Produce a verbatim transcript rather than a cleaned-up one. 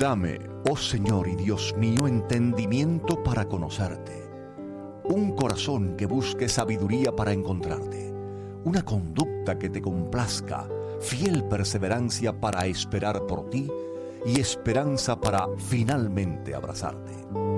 Dame, oh Señor y Dios mío, entendimiento para conocerte, un corazón que busque sabiduría para encontrarte, una conducta que te complazca, fiel perseverancia para esperar por ti y esperanza para finalmente abrazarte.